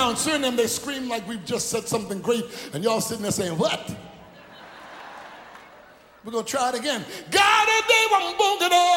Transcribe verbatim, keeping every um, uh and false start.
around Suriname, they scream like we've just said something great, and y'all sitting there saying, what? We're going to try it again. God, they won't book it all.